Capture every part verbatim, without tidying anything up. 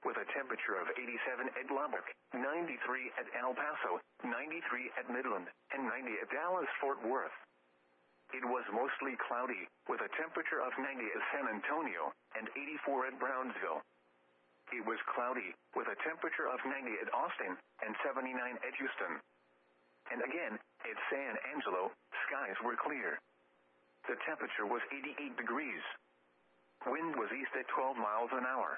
with a temperature of eighty-seven at Lubbock, ninety-three at El Paso, ninety-three at Midland, and ninety at Dallas-Fort Worth. It was mostly cloudy, with a temperature of ninety at San Antonio, and eighty-four at Brownsville. It was cloudy, with a temperature of ninety at Austin, and seventy-nine at Houston. And again, at San Angelo, skies were clear. The temperature was eighty-eight degrees. Wind was east at twelve miles an hour.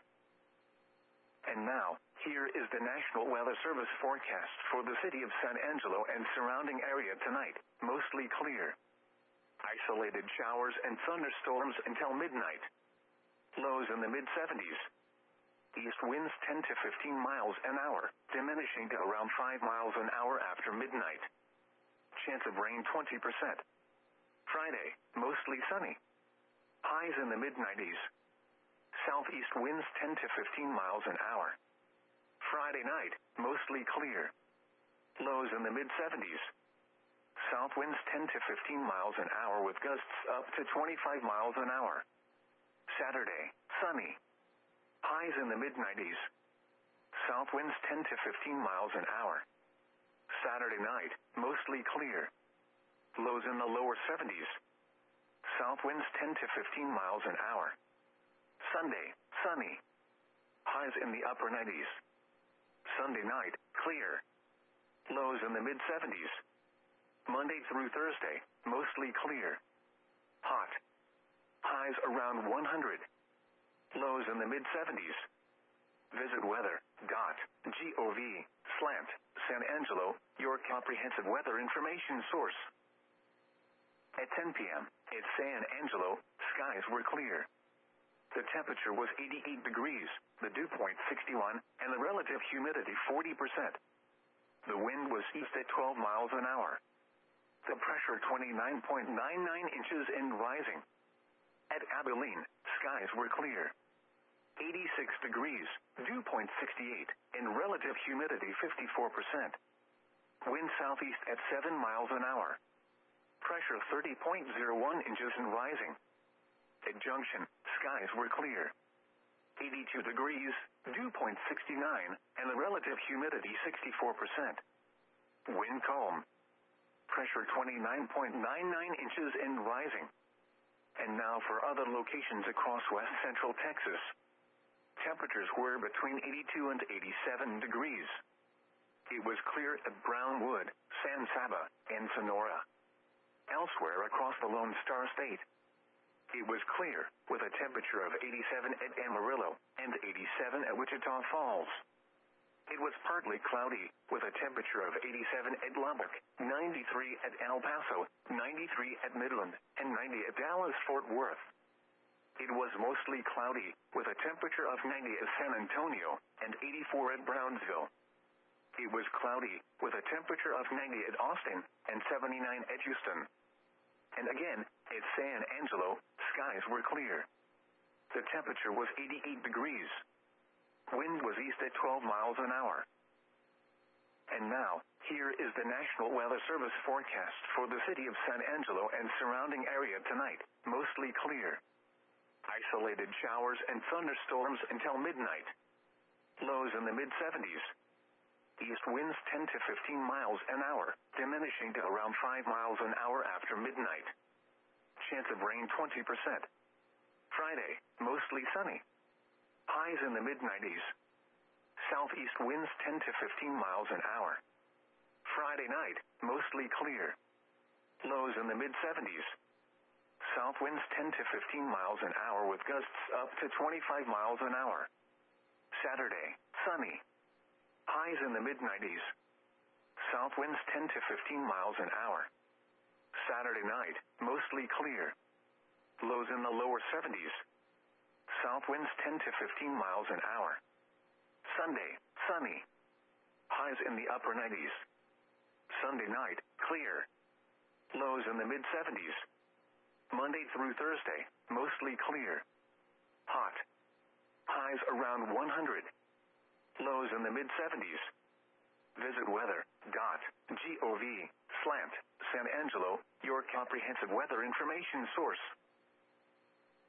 And now, here is the National Weather Service forecast for the city of San Angelo and surrounding area tonight, mostly clear. Isolated showers and thunderstorms until midnight. Lows in the mid seventies. East winds ten to fifteen miles an hour, diminishing to around five miles an hour after midnight. Chance of rain twenty percent. Friday, mostly sunny. Highs in the mid nineties. Southeast winds ten to fifteen miles an hour. Friday night, mostly clear. Lows in the mid seventies. South winds ten to fifteen miles an hour with gusts up to twenty-five miles an hour. Saturday, sunny. Highs in the mid nineties. South winds ten to fifteen miles an hour. Saturday night, mostly clear. Lows in the lower seventies. South winds ten to fifteen miles an hour. Sunday, sunny. Highs in the upper nineties. Sunday night, clear. Lows in the mid seventies. Monday through Thursday, mostly clear. Hot. Highs around one hundred. Lows in the mid seventies. Visit weather dot gov slash San Angelo, your comprehensive weather information source. At ten p.m., at San Angelo, skies were clear. The temperature was eighty-eight degrees, the dew point sixty-one, and the relative humidity forty percent. The wind was east at twelve miles an hour. The pressure twenty-nine point nine nine inches and rising. At Abilene, skies were clear. eighty-six degrees, dew point sixty-eight, and relative humidity fifty-four percent. Wind southeast at seven miles an hour. Pressure thirty point zero one inches and rising. At Junction, skies were clear. eighty-two degrees, dew point sixty-nine, and the relative humidity sixty-four percent. Wind calm. Pressure twenty-nine point nine nine inches and rising. And now for other locations across west central Texas. Temperatures were between eighty-two and eighty-seven degrees. It was clear at Brownwood, San Saba, and Sonora. Elsewhere across the Lone Star State, it was clear, with a temperature of eighty-seven at Amarillo and eighty-seven at Wichita Falls. It was partly cloudy, with a temperature of eighty-seven at Lubbock, ninety-three at El Paso, ninety-three at Midland, and ninety at Dallas-Fort Worth. It was mostly cloudy, with a temperature of ninety at San Antonio, and eighty-four at Brownsville. It was cloudy, with a temperature of ninety at Austin, and seventy-nine at Houston. And again, at San Angelo, skies were clear. The temperature was eighty-eight degrees. Wind was east at twelve miles an hour. And now, here is the National Weather Service forecast for the city of San Angelo and surrounding area tonight, mostly clear. Isolated showers and thunderstorms until midnight. Lows in the mid seventies. East winds ten to fifteen miles an hour, diminishing to around five miles an hour after midnight. Chance of rain twenty percent. Friday, mostly sunny. Highs in the mid nineties. Southeast winds ten to fifteen miles an hour. Friday night, mostly clear. Lows in the mid seventies. South winds ten to fifteen miles an hour with gusts up to twenty-five miles an hour. Saturday, sunny. Highs in the mid nineties. South winds ten to fifteen miles an hour. Saturday night, mostly clear. Lows in the lower seventies. South winds ten to fifteen miles an hour. Sunday, sunny. Highs in the upper nineties. Sunday night, clear. Lows in the mid seventies. Monday through Thursday, mostly clear. Hot. Highs around one hundred. Lows in the mid seventies. Visit weather dot gov slash San Angelo, your comprehensive weather information source.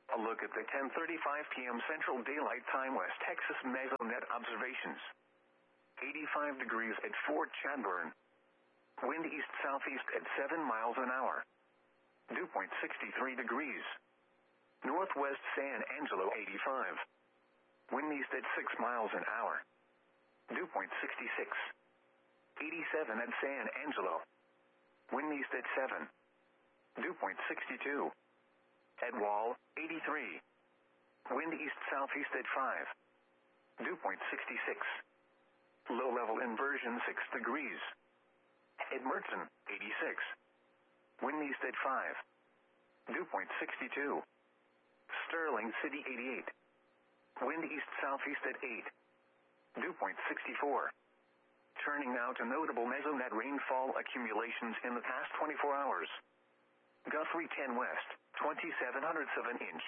A look at the ten thirty-five p m Central Daylight Time West Texas Mesonet observations. eighty-five degrees at Fort Chadbourne. Wind east-southeast at seven miles an hour. Dew point sixty-three degrees. Northwest San Angelo eighty-five. Wind east at six miles an hour. Dew point sixty-six. eighty-seven at San Angelo. Wind east at seven. Dew point sixty-two. At Wall, eighty-three. Wind east-southeast at five. Dew point sixty-six. Low-level inversion six degrees. At Merton, eighty-six. Wind east at five. Dew point sixty-two. Sterling City, eighty-eight. Wind east-southeast at eight. Dew point sixty-four. Turning now to notable mesonet rainfall accumulations in the past twenty-four hours. Guthrie ten West, twenty-seven hundredths of an inch.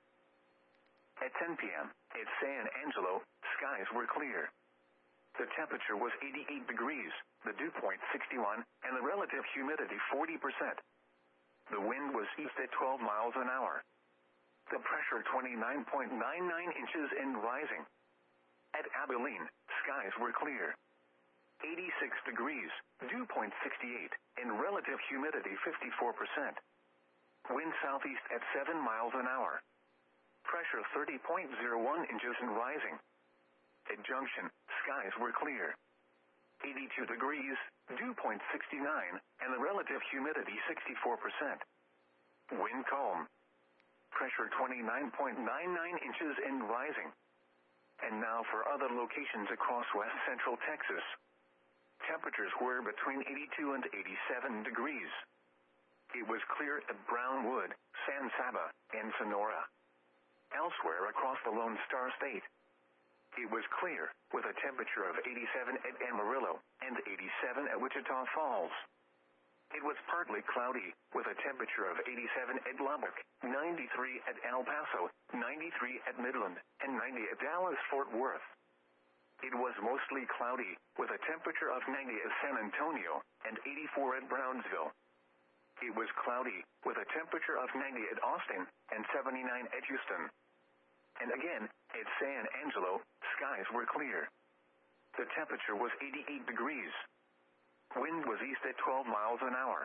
At ten p m, at San Angelo, skies were clear. The temperature was eighty-eight degrees, the dew point sixty-one, and the relative humidity forty percent. The wind was east at twelve miles an hour. The pressure twenty-nine point nine nine inches and rising. At Abilene, skies were clear. eighty-six degrees, dew point sixty-eight, and relative humidity fifty-four percent. Wind southeast at seven miles an hour. Pressure thirty point zero one inches and rising. At Junction, skies were clear. eighty-two degrees, dew point sixty-nine, and the relative humidity sixty-four percent. Wind calm. Pressure twenty-nine point nine nine inches and rising. And now for other locations across west central Texas. Temperatures were between eighty-two and eighty-seven degrees. It was clear at Brownwood, San Saba, and Sonora. Elsewhere across the Lone Star State, it was clear, with a temperature of eighty-seven at Amarillo and eighty-seven at Wichita Falls. It was partly cloudy, with a temperature of eighty-seven at Lubbock, ninety-three at El Paso, ninety-three at Midland, and ninety at Dallas-Fort Worth. It was mostly cloudy, with a temperature of ninety at San Antonio and eighty-four at Brownsville. It was cloudy, with a temperature of ninety at Austin and seventy-nine at Houston. And again, at San Angelo, skies were clear. The temperature was eighty-eight degrees. Wind was east at twelve miles an hour.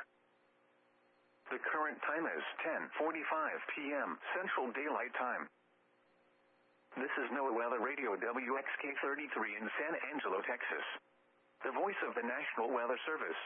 The current time is ten forty-five p m Central Daylight Time. This is NOAA Weather Radio W X K thirty-three in San Angelo, Texas. The voice of the National Weather Service.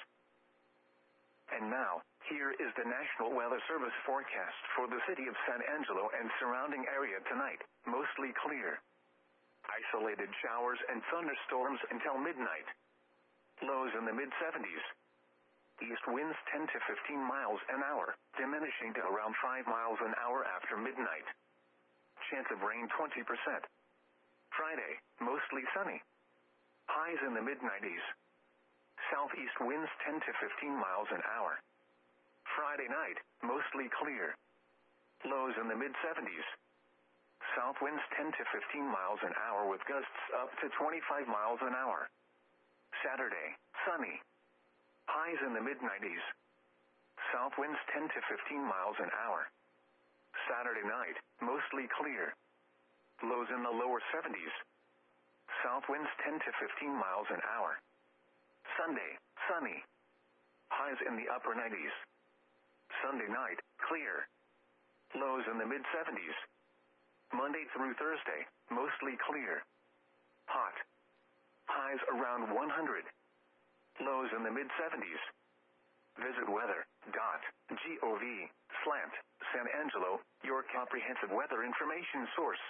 And now, here is the National Weather Service forecast for the city of San Angelo and surrounding area tonight. Mostly clear. Isolated showers and thunderstorms until midnight. Lows in the mid seventies. East winds ten to fifteen miles an hour, diminishing to around five miles an hour after midnight. Chance of rain twenty percent. Friday, mostly sunny. Highs in the mid nineties. Southeast winds ten to fifteen miles an hour. Friday night, mostly clear. Lows in the mid seventies. South winds ten to fifteen miles an hour with gusts up to twenty-five miles an hour. Saturday, sunny. Highs in the mid nineties. South winds ten to fifteen miles an hour. Saturday night, mostly clear. Lows in the lower seventies. South winds ten to fifteen miles an hour. Sunday, sunny. Highs in the upper nineties. Sunday night, clear. Lows in the mid seventies. Monday through Thursday, mostly clear. Hot. Highs around one hundred. Lows in the mid seventies. Visit weather dot gov slant San Angelo, your comprehensive weather information source.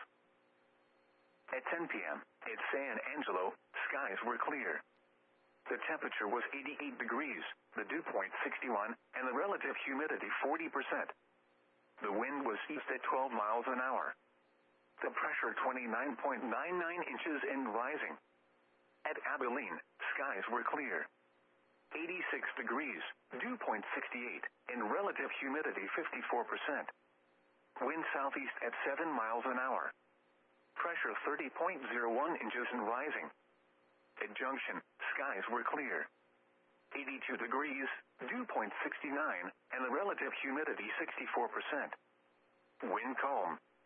At ten p m, at San Angelo, skies were clear. The temperature was eighty-eight degrees, the dew point sixty-one, and the relative humidity forty percent. The wind was east at twelve miles an hour. The pressure twenty-nine point nine nine inches and rising. At Abilene, skies were clear. eighty-six degrees, dew point sixty-eight, and relative humidity fifty-four percent. Wind southeast at seven miles an hour. Pressure thirty point zero one inches and rising. At Junction, skies were clear. eighty-two degrees, dew point sixty-nine, and the relative humidity sixty-four percent. Wind calm.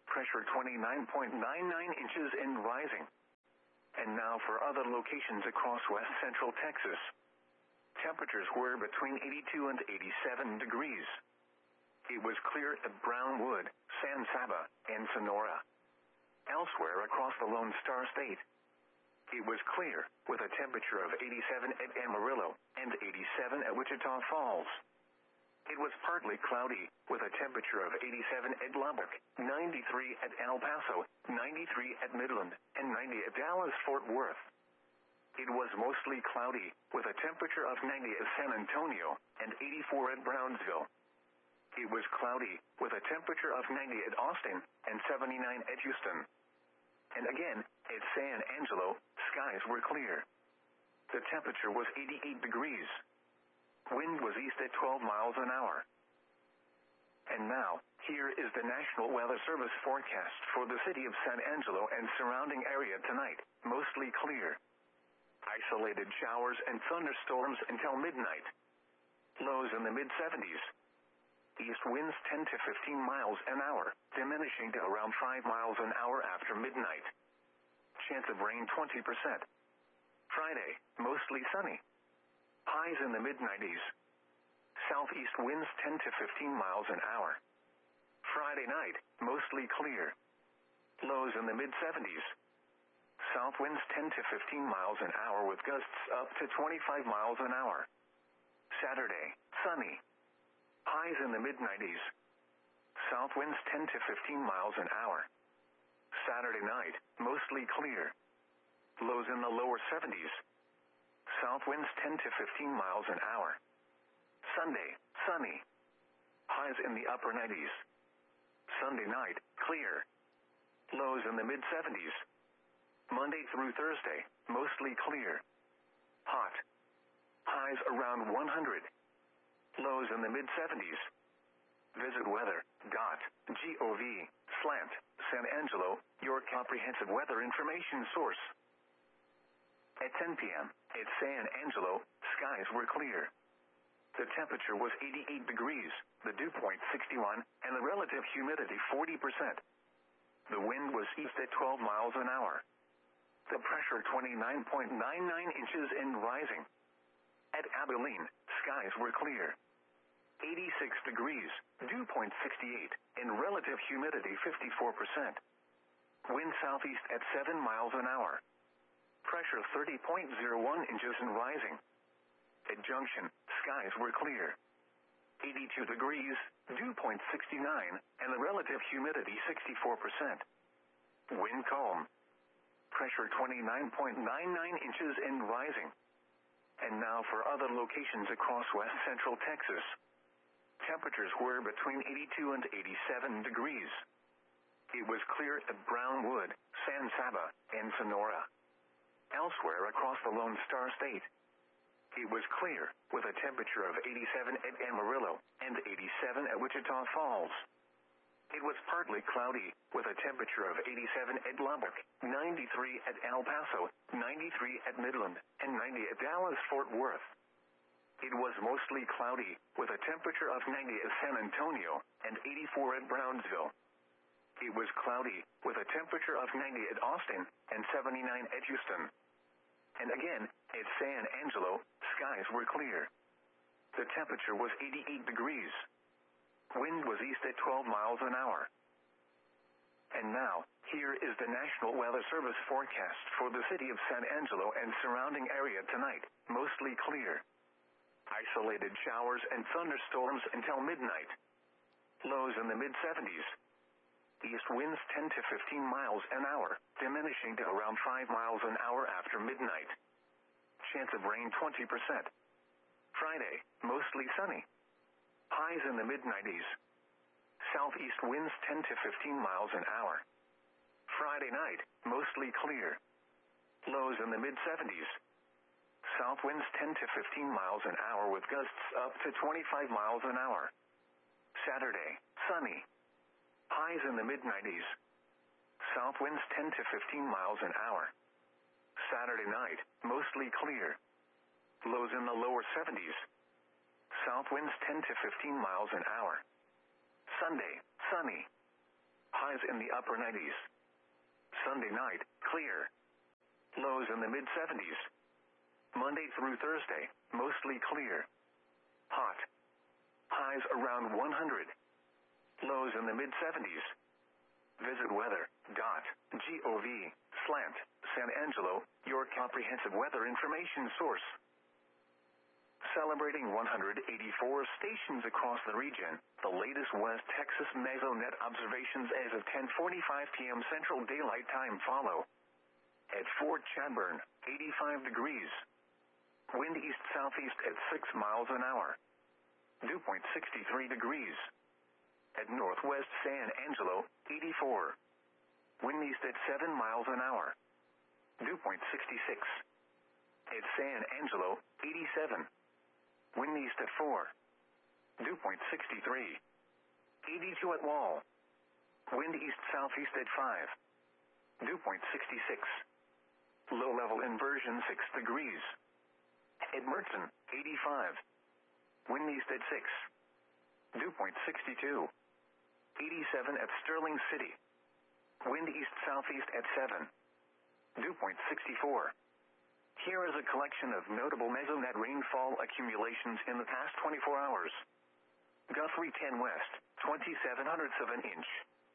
Pressure twenty-nine point nine nine inches and rising. And now for other locations across west central Texas. Temperatures were between eighty-two and eighty-seven degrees. It was clear at Brownwood, San Saba, and Sonora. Elsewhere across the Lone Star State, it was clear, with a temperature of eighty-seven at Amarillo and eighty-seven at Wichita Falls. It was partly cloudy, with a temperature of eighty-seven at Lubbock, ninety-three at El Paso, ninety-three at Midland, and ninety at Dallas-Fort Worth. It was mostly cloudy, with a temperature of ninety at San Antonio and eighty-four at Brownsville. It was cloudy, with a temperature of ninety at Austin and seventy-nine at Houston. And again, at San Angelo, skies were clear. The temperature was eighty-eight degrees. Wind was east at twelve miles an hour. And now, here is the National Weather Service forecast for the city of San Angelo and surrounding area tonight, mostly clear. Isolated showers and thunderstorms until midnight. Lows in the mid seventies. East winds ten to fifteen miles an hour, diminishing to around five miles an hour after midnight. Chance of rain twenty percent. Friday, mostly sunny. Highs in the mid nineties. Southeast winds ten to fifteen miles an hour. Friday night, mostly clear. Lows in the mid seventies. South winds ten to fifteen miles an hour with gusts up to twenty-five miles an hour. Saturday, sunny. Highs in the mid nineties. South winds ten to fifteen miles an hour. Saturday night, mostly clear. Lows in the lower seventies. South winds ten to fifteen miles an hour. Sunday, sunny. Highs in the upper nineties. Sunday night, clear. Lows in the mid seventies. Monday through Thursday, mostly clear. Hot. Highs around one hundred. Lows in the mid seventies. Visit weather dot gov slash San Angelo, your comprehensive weather information source. At ten p.m., at San Angelo, skies were clear. The temperature was eighty-eight degrees, the dew point sixty-one, and the relative humidity forty percent. The wind was east at twelve miles an hour. The pressure twenty-nine point nine nine inches and rising. At Abilene, skies were clear. eighty-six degrees, dew point sixty-eight, and relative humidity fifty-four percent. Wind southeast at seven miles an hour. Pressure thirty point zero one inches and rising. At Junction, skies were clear. eighty-two degrees, dew point sixty-nine, and the relative humidity sixty-four percent. Wind calm. Pressure twenty-nine point nine nine inches and rising. And now for other locations across west central Texas. Temperatures were between eighty-two and eighty-seven degrees. It was clear at Brownwood, San Saba, and Sonora. Elsewhere across the Lone Star State, it was clear, with a temperature of eighty-seven at Amarillo and eighty-seven at Wichita Falls. It was partly cloudy, with a temperature of eighty-seven at Lubbock, ninety-three at El Paso, ninety-three at Midland, and ninety at Dallas-Fort Worth. It was mostly cloudy, with a temperature of ninety at San Antonio and eighty-four at Brownsville. It was cloudy, with a temperature of ninety at Austin and seventy-nine at Houston. And again, at San Angelo, skies were clear. The temperature was eighty-eight degrees. Wind was east at twelve miles an hour. And now, here is the National Weather Service forecast for the city of San Angelo and surrounding area tonight, mostly clear. Isolated showers and thunderstorms until midnight. Lows in the mid seventies. East winds ten to fifteen miles an hour, diminishing to around five miles an hour after midnight. Chance of rain twenty percent. Friday, mostly sunny. Highs in the mid nineties. Southeast winds ten to fifteen miles an hour. Friday night, mostly clear. Lows in the mid seventies. South winds ten to fifteen miles an hour with gusts up to twenty-five miles an hour. Saturday, sunny. Highs in the mid nineties. South winds ten to fifteen miles an hour. Saturday night, mostly clear. Lows in the lower seventies. South winds ten to fifteen miles an hour. Sunday, sunny. highs in the upper nineties. Sunday night, clear. Lows in the mid seventies. Monday through Thursday, mostly clear. Hot. Highs around one hundred. Lows in the mid seventies. Visit weather dot gov slant San Angelo, your comprehensive weather information source. Celebrating one hundred eighty-four stations across the region, the latest West Texas Mesonet observations as of ten forty-five p.m. Central Daylight Time follow. At Fort Chadbourne, eighty-five degrees. Wind east-southeast at six miles an hour. Dew point sixty-three degrees. At Northwest San Angelo, eighty-four. Wind east at seven miles an hour. Dew point sixty-six. At San Angelo, eighty-seven. Wind east at four. Dew point sixty-three. eighty-two at Wall. Wind east-southeast at five. Dew point sixty-six. Low-level inversion six degrees. At Mertzen, eighty-five. Wind east at six. Dew point sixty-two. eighty-seven at Sterling City. Wind east-southeast at seven. Dew point sixty-four. Here is a collection of notable Mesonet rainfall accumulations in the past twenty-four hours. Guthrie ten West, twenty-seven hundredths of an inch.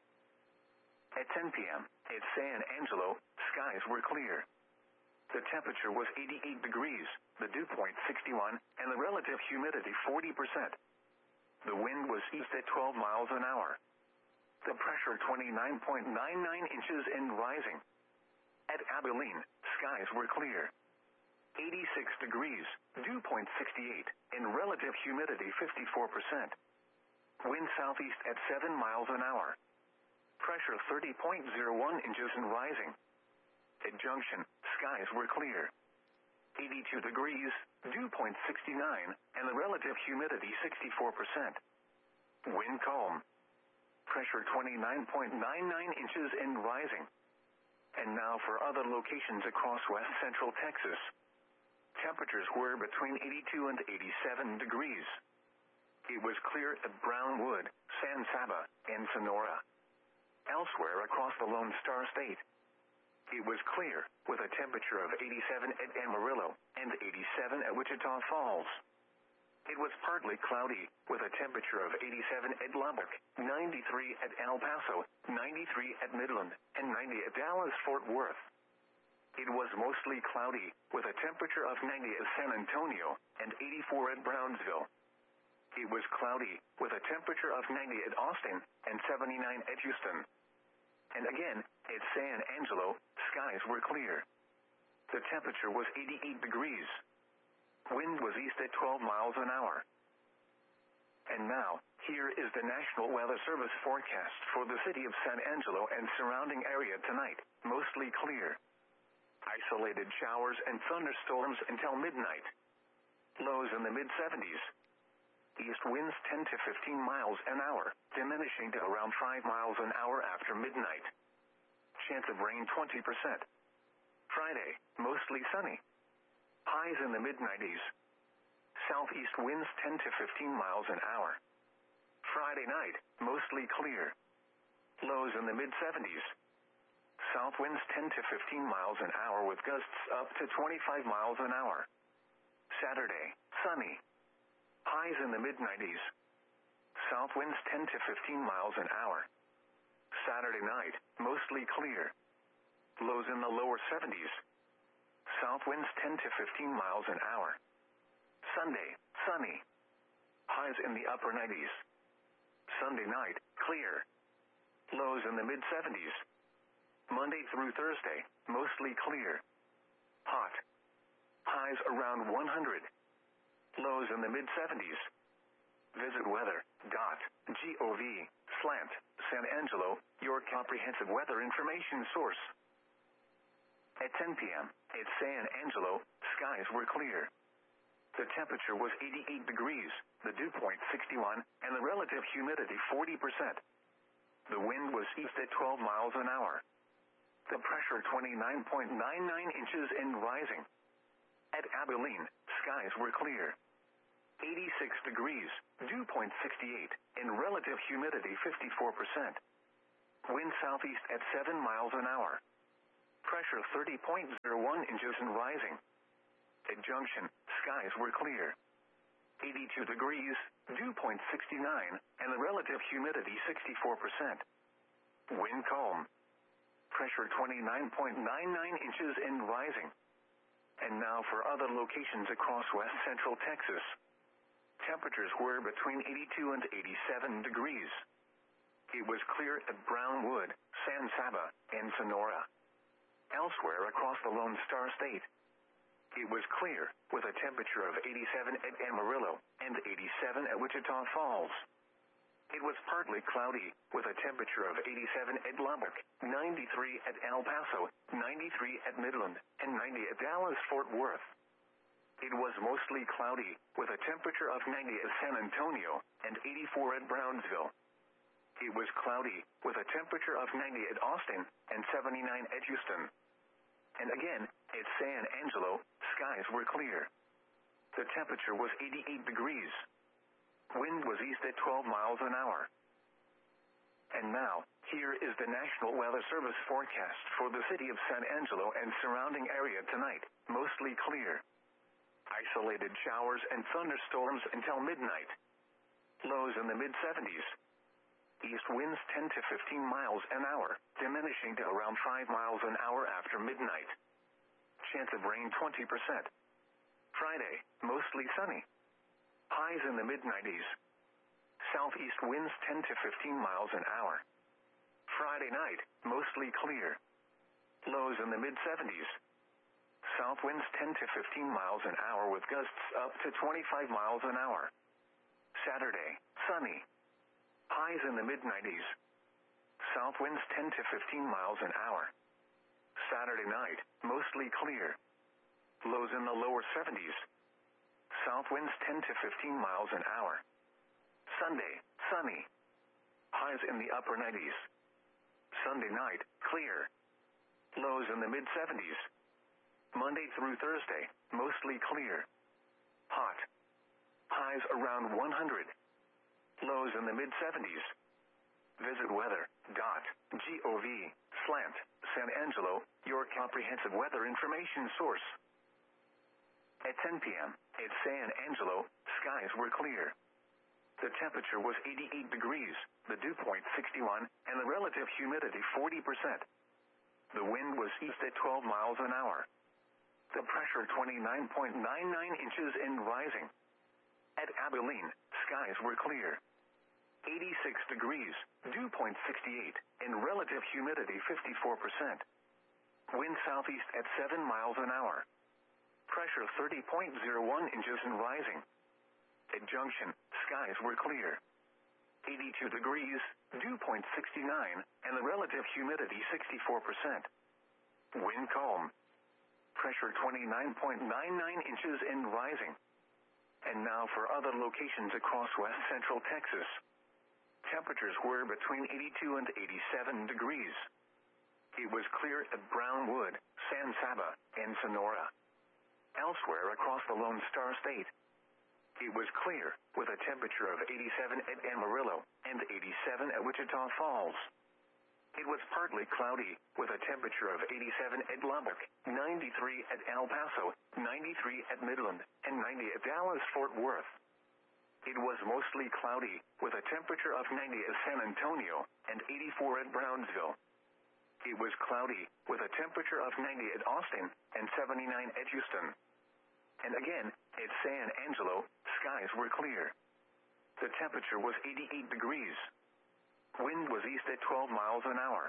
At ten p.m., at San Angelo, skies were clear. The temperature was eighty-eight degrees, the dew point sixty-one, and the relative humidity forty percent. The wind was east at twelve miles an hour. The pressure twenty-nine point nine nine inches and rising. At Abilene, skies were clear. eighty-six degrees, dew point sixty-eight, and relative humidity fifty-four percent. Wind southeast at seven miles an hour. Pressure thirty point zero one inches and rising. At Junction, skies were clear. eighty-two degrees, dew point sixty-nine, and the relative humidity sixty-four percent. Wind calm. Pressure twenty-nine point nine nine inches and rising. And now for other locations across west central Texas. Temperatures were between eighty-two and eighty-seven degrees. It was clear at Brownwood, San Saba, and Sonora. Elsewhere across the Lone Star State, it was clear, with a temperature of eighty-seven at Amarillo and eighty-seven at Wichita Falls. It was partly cloudy, with a temperature of eighty-seven at Lubbock, ninety-three at El Paso, ninety-three at Midland, and ninety at Dallas-Fort Worth. It was mostly cloudy, with a temperature of ninety at San Antonio and eighty-four at Brownsville. It was cloudy, with a temperature of ninety at Austin and seventy-nine at Houston. And again, at San Angelo, skies were clear. The temperature was eighty-eight degrees. Wind was east at twelve miles an hour. And now, here is the National Weather Service forecast for the city of San Angelo and surrounding area tonight, mostly clear. Isolated showers and thunderstorms until midnight. Lows in the mid seventies. East winds ten to fifteen miles an hour, diminishing to around five miles an hour after midnight. Chance of rain twenty percent. Friday, mostly sunny. Highs in the mid nineties. Southeast winds ten to fifteen miles an hour. Friday night, mostly clear. Lows in the mid seventies. South winds ten to fifteen miles an hour with gusts up to twenty-five miles an hour. Saturday, sunny. Highs in the mid nineties. South winds ten to fifteen miles an hour. Saturday night, mostly clear. Lows in the lower seventies. South winds ten to fifteen miles an hour. Sunday, sunny. Highs in the upper nineties. Sunday night, clear. Lows in the mid seventies. Monday through Thursday, mostly clear. Hot. Highs around one hundred. Lows in the mid seventies. Visit weather dot gov slant San Angelo, your comprehensive weather information source. At ten p.m., at San Angelo, skies were clear. The temperature was eighty-eight degrees, the dew point sixty-one, and the relative humidity forty percent. The wind was east at twelve miles an hour. The pressure twenty-nine point nine nine inches and rising. At Abilene, skies were clear. eighty-six degrees, dew point sixty-eight, and relative humidity fifty-four percent. Wind southeast at seven miles an hour. Pressure thirty point zero one inches and rising. At junction, skies were clear. eighty-two degrees, dew point sixty-nine, and the relative humidity sixty-four percent. Wind calm. Pressure twenty-nine point nine nine inches and rising. And now for other locations across west central Texas. Temperatures were between eighty-two and eighty-seven degrees. It was clear at Brownwood, San Saba, and Sonora. Elsewhere across the Lone Star State, it was clear, with a temperature of eighty-seven at Amarillo and eighty-seven at Wichita Falls. It was partly cloudy, with a temperature of eighty-seven at Lubbock, ninety-three at El Paso, ninety-three at Midland, and ninety at Dallas-Fort Worth. It was mostly cloudy, with a temperature of ninety at San Antonio and eighty-four at Brownsville. It was cloudy, with a temperature of ninety at Austin and seventy-nine at Houston. And again, at San Angelo, skies were clear. The temperature was eighty-eight degrees. Wind was east at twelve miles an hour. And now, here is the National Weather Service forecast for the city of San Angelo and surrounding area tonight. Mostly clear. Isolated showers and thunderstorms until midnight. Lows in the mid seventies. East winds ten to fifteen miles an hour, diminishing to around five miles an hour after midnight. Chance of rain twenty percent. Friday, mostly sunny. Highs in the mid nineties. Southeast winds ten to fifteen miles an hour. Friday night, mostly clear. Lows in the mid seventies. South winds ten to fifteen miles an hour with gusts up to twenty-five miles an hour. Saturday, sunny. Highs in the mid nineties. South winds ten to fifteen miles an hour. Saturday night, mostly clear. Lows in the lower seventies. South winds ten to fifteen miles an hour. Sunday, sunny. Highs in the upper nineties. Sunday night, clear. Lows in the mid seventies. Monday through Thursday, mostly clear. Hot. Highs around one hundred. Lows in the mid seventies. Visit weather dot gov slant San Angelo, your comprehensive weather information source. At ten p.m., at San Angelo, skies were clear. The temperature was eighty-eight degrees, the dew point sixty-one, and the relative humidity forty percent. The wind was east at twelve miles an hour. The pressure twenty-nine point nine nine inches and rising. At Abilene, skies were clear. eighty-six degrees, dew point sixty-eight, and relative humidity fifty-four percent. Wind southeast at seven miles an hour. Pressure thirty point zero one inches and rising. At Junction, skies were clear. eighty-two degrees, dew point sixty-nine, and the relative humidity sixty-four percent. Wind calm. Pressure twenty-nine point nine nine inches and rising. And now for other locations across west central Texas. Temperatures were between eighty-two and eighty-seven degrees. It was clear at Brownwood, San Saba, and Sonora. Elsewhere across the Lone Star State, it was clear, with a temperature of eighty-seven at Amarillo and eighty-seven at Wichita Falls. It was partly cloudy, with a temperature of eighty-seven at Lubbock, ninety-three at El Paso, ninety-three at Midland, and ninety at Dallas-Fort Worth. It was mostly cloudy, with a temperature of ninety at San Antonio and eighty-four at Brownsville. It was cloudy, with a temperature of ninety at Austin and seventy-nine at Houston. And again, at San Angelo, skies were clear. The temperature was eighty-eight degrees. Wind was east at twelve miles an hour.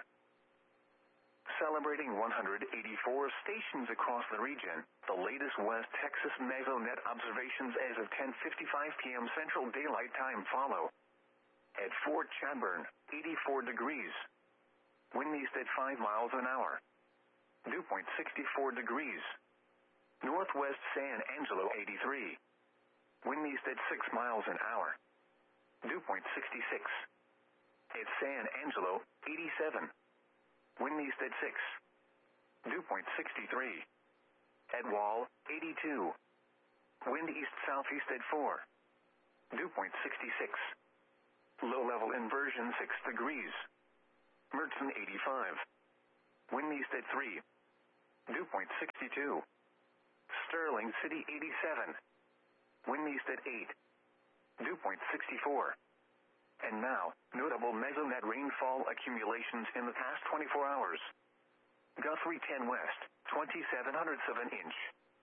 Celebrating one hundred eighty-four stations across the region, the latest West Texas Mesonet observations as of ten fifty-five p.m. Central Daylight Time follow. At Fort Chadbourne, eighty-four degrees. Wind east at five miles an hour. Dew point sixty-four degrees. Northwest San Angelo, eighty-three. Wind east at six miles an hour. Dew point sixty-six. At San Angelo, eighty-seven. Wind east at six. Dew point sixty-three. At Wall, eighty-two. Wind east-southeast at four. Dew point sixty-six. Low-level inversion six degrees. Mertzen eighty-five. Wind east at three. Dew point sixty-two. Sterling City eighty-seven. Wind east at eight. Dew point sixty-four. And now, notable mesonet rainfall accumulations in the past twenty-four hours. Guthrie ten west, twenty-seven hundredths of an inch.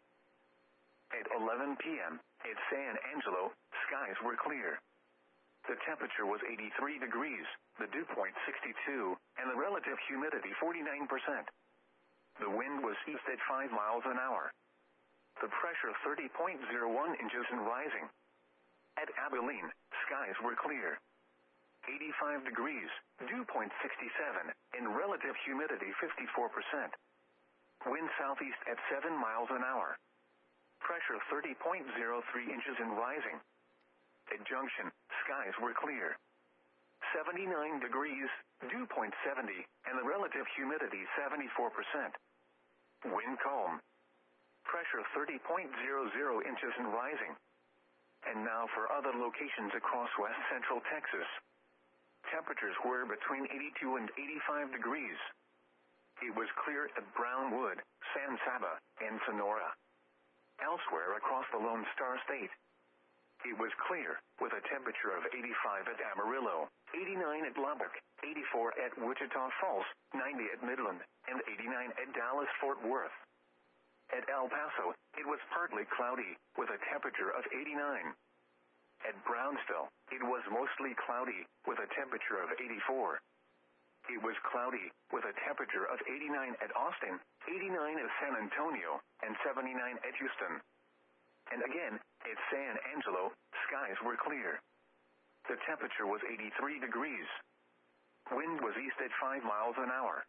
At eleven p.m., at San Angelo, skies were clear. The temperature was eighty-three degrees, the dew point sixty-two, and the relative humidity forty-nine percent. The wind was east at five miles an hour. The pressure thirty point zero one inches and rising. At Abilene, skies were clear. eighty-five degrees, dew point sixty-seven, and relative humidity fifty-four percent. Wind southeast at seven miles an hour. Pressure thirty point zero three inches and rising. At Junction, skies were clear. seventy-nine degrees, dew point seventy, and the relative humidity seventy-four percent. Wind calm. Pressure thirty point zero zero inches and rising. And now for other locations across west central Texas. Temperatures were between eighty-two and eighty-five degrees. It was clear at Brownwood, San Saba, and Sonora. Elsewhere across the Lone Star State, it was clear, with a temperature of eighty-five at Amarillo, eighty-nine at Lubbock, eighty-four at Wichita Falls, ninety at Midland, and eighty-nine at Dallas-Fort Worth. At El Paso, it was partly cloudy, with a temperature of eighty-nine. At Brownsville, it was mostly cloudy, with a temperature of eighty-four. It was cloudy, with a temperature of eighty-nine at Austin, eighty-nine at San Antonio, and seventy-nine at Houston. And again, at San Angelo, skies were clear. The temperature was eighty-three degrees. Wind was east at five miles an hour.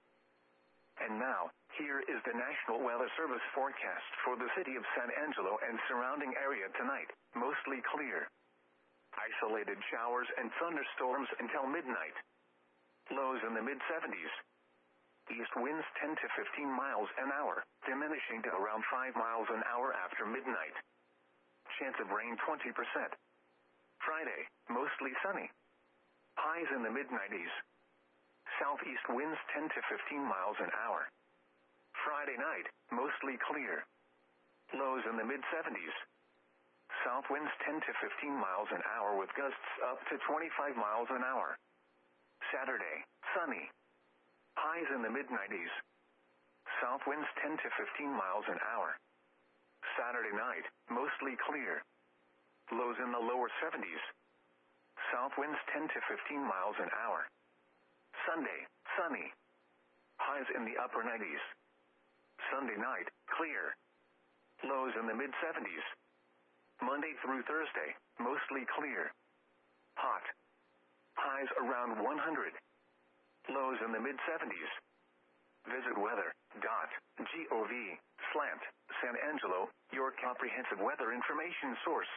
And now, here is the National Weather Service forecast for the city of San Angelo and surrounding area tonight. Mostly clear. Isolated showers and thunderstorms until midnight. Lows in the mid seventies. East winds ten to fifteen miles an hour, diminishing to around five miles an hour after midnight. Chance of rain twenty percent. Friday, mostly sunny. Highs in the mid nineties. Southeast winds ten to fifteen miles an hour. Friday night, mostly clear. Lows in the mid seventies. South winds ten to fifteen miles an hour with gusts up to twenty-five miles an hour. Saturday, sunny. Highs in the mid nineties. South winds ten to fifteen miles an hour. Saturday night, mostly clear. Lows in the lower seventies. South winds ten to fifteen miles an hour. Sunday, sunny. Highs in the upper nineties. Sunday night, clear. Lows in the mid seventies. Monday through Thursday, mostly clear. Hot. Highs around one hundred. Lows in the mid seventies. Visit weather dot gov slant San Angelo, your comprehensive weather information source.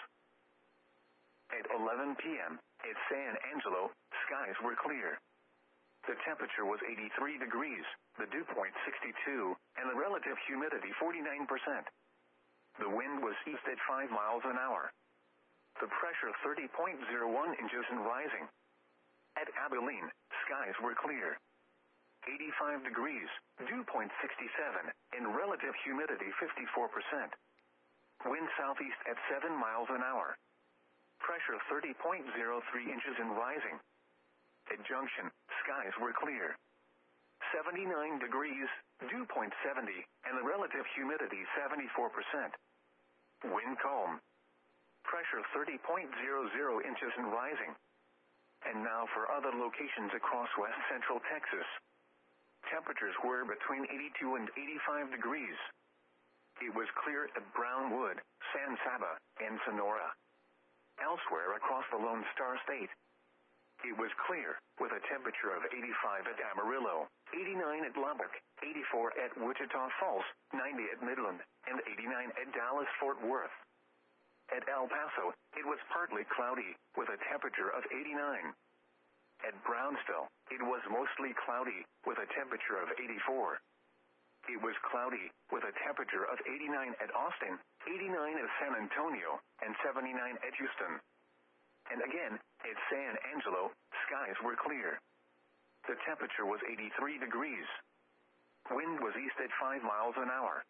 At eleven p.m., at San Angelo, skies were clear. The temperature was eighty-three degrees, the dew point sixty-two, and the relative humidity forty-nine percent. The wind was east at five miles an hour. The pressure thirty point zero one inches and rising. At Abilene, skies were clear. eighty-five degrees, dew point sixty-seven, and relative humidity fifty-four percent. Wind southeast at seven miles an hour. Pressure thirty point zero three inches and rising. At Junction, skies were clear. seventy-nine degrees, dew point seventy, and the relative humidity seventy-four percent. Wind calm. Pressure thirty point zero zero inches and rising. And now for other locations across west central Texas. Temperatures were between eighty-two and eighty-five degrees. It was clear at Brownwood, San Saba, and Sonora. Elsewhere across the Lone Star State, it was clear, with a temperature of eighty-five at Amarillo, eighty-nine at Lubbock, eighty-four at Wichita Falls, ninety at Midland, and eighty-nine at Dallas-Fort Worth. At El Paso, it was partly cloudy, with a temperature of eighty-nine. At Brownsville, it was mostly cloudy, with a temperature of eighty-four. It was cloudy, with a temperature of eighty-nine at Austin, eighty-nine at San Antonio, and seventy-nine at Houston. And again, at San Angelo, skies were clear. The temperature was eighty-three degrees. Wind was east at five miles an hour.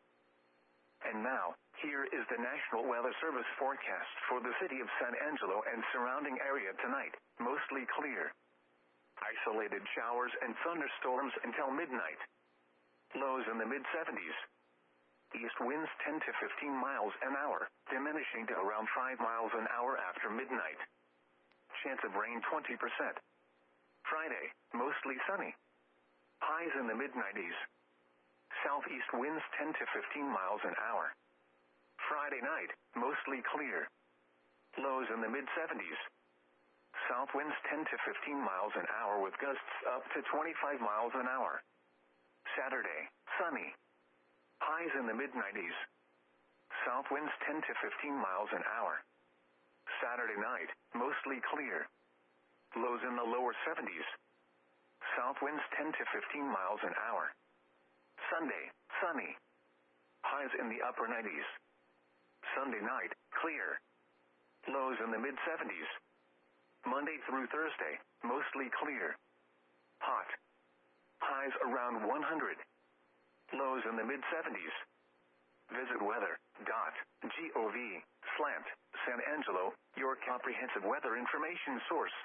And now, here is the National Weather Service forecast for the city of San Angelo and surrounding area tonight. Mostly clear. Isolated showers and thunderstorms until midnight. Lows in the mid seventies. East winds ten to fifteen miles an hour, diminishing to around five miles an hour after midnight. Chance of rain twenty percent. Friday, mostly sunny. Highs in the mid nineties. Southeast winds ten to fifteen miles an hour. Friday night, mostly clear. Lows in the mid seventies. South winds ten to fifteen miles an hour with gusts up to twenty-five miles an hour. Saturday, sunny. Highs in the mid nineties. South winds ten to fifteen miles an hour. Saturday night, mostly clear. Lows in the lower seventies. South winds ten to fifteen miles an hour. Sunday, sunny. Highs in the upper nineties. Sunday night, clear. Lows in the mid seventies. Monday through Thursday, mostly clear. Hot. Highs around one hundred. Lows in the mid seventies. Visit weather dot gov slant San Angelo, your comprehensive weather information source.